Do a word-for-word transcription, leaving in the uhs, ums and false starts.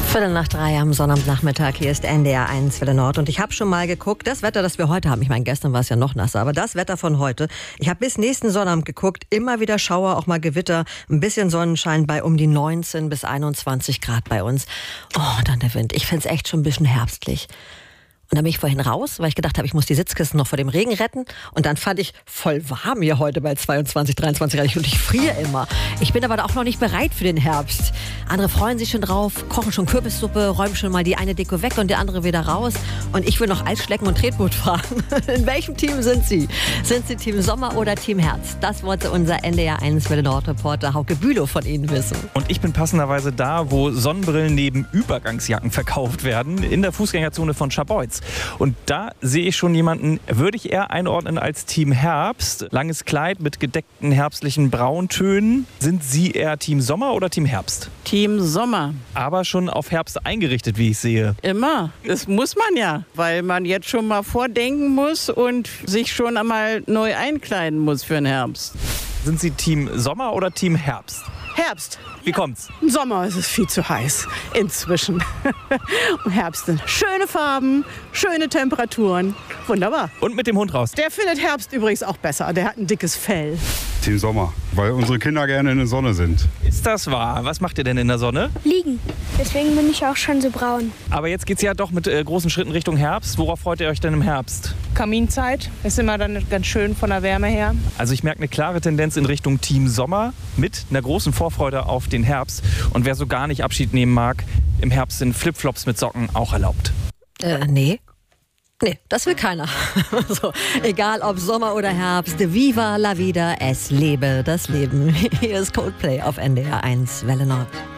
Viertel nach drei am Sonnabendnachmittag. Hier ist N D R eins Welle Nord. Und ich habe schon mal geguckt, das Wetter, das wir heute haben. Ich meine, gestern war es ja noch nasser, aber das Wetter von heute. Ich habe bis nächsten Sonnabend geguckt. Immer wieder Schauer, auch mal Gewitter. Ein bisschen Sonnenschein bei um die neunzehn bis einundzwanzig Grad bei uns. Oh, und dann der Wind. Ich finde es echt schon ein bisschen herbstlich. Und dann bin ich vorhin raus, weil ich gedacht habe, ich muss die Sitzkissen noch vor dem Regen retten. Und dann fand ich voll warm hier heute bei zweiundzwanzig, dreiundzwanzig Grad. Und ich friere immer. Ich bin aber auch noch nicht bereit für den Herbst. Andere freuen sich schon drauf, kochen schon Kürbissuppe, räumen schon mal die eine Deko weg und die andere wieder raus. Und ich will noch Eis schlecken und Tretboot fahren. In welchem Team sind Sie? Sind Sie Team Sommer oder Team Herbst? Das wollte unser N D R eins Welle Nord-Reporter Hauke Bülow von Ihnen wissen. Und ich bin passenderweise da, wo Sonnenbrillen neben Übergangsjacken verkauft werden, in der Fußgängerzone von Scharbeutz. Und da sehe ich schon jemanden, würde ich eher einordnen als Team Herbst. Langes Kleid mit gedeckten herbstlichen Brauntönen. Sind Sie eher Team Sommer oder Team Herbst? Team Sommer. Aber schon auf Herbst eingerichtet, wie ich sehe. Immer. Das muss man ja, weil man jetzt schon mal vordenken muss und sich schon einmal neu einkleiden muss für den Herbst. Sind Sie Team Sommer oder Team Herbst? Herbst. Wie kommt's? Im Sommer ist es viel zu heiß. Inzwischen. Im Herbst sind schöne Farben, schöne Temperaturen. Wunderbar. Und mit dem Hund raus. Der findet Herbst übrigens auch besser. Der hat ein dickes Fell. Team Sommer, weil unsere Kinder gerne in der Sonne sind. Ist das wahr? Was macht ihr denn in der Sonne? Liegen. Deswegen bin ich auch schon so braun. Aber jetzt geht's ja doch mit äh, großen Schritten Richtung Herbst. Worauf freut ihr euch denn im Herbst? Kaminzeit ist immer dann ganz schön von der Wärme her. Also ich merke eine klare Tendenz in Richtung Team Sommer mit einer großen Vorfreude auf den Herbst. Und wer so gar nicht Abschied nehmen mag, im Herbst sind Flipflops mit Socken auch erlaubt. Äh, nee. Nee, das will keiner. So, egal ob Sommer oder Herbst, Viva la vida, es lebe das Leben. Hier ist Coldplay auf N D R eins Welle Nord.